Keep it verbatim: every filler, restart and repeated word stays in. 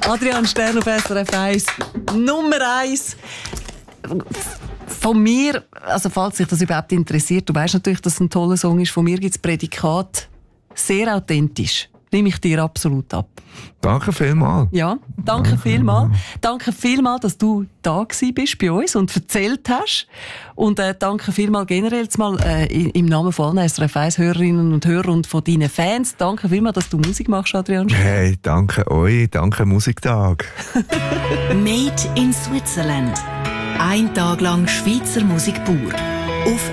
Adrian Stern auf S R F eins. Nummer eins. Von mir, also falls dich das überhaupt interessiert, du weißt natürlich, dass es ein toller Song ist. Von mir gibt es Prädikat sehr authentisch. Nehme ich dir absolut ab. Danke vielmals. Ja, danke vielmals. Danke vielmals, dass du da gewesen bist bei uns und erzählt hast. Und äh, danke vielmals generell jetzt mal äh, im Namen von allen S R F eins Hörerinnen und Hörern und von deinen Fans. Danke vielmals, dass du Musik machst, Adrian. Hey, danke euch, danke Musiktag. Made in Switzerland. Ein Tag lang Schweizer Musik pur. Auf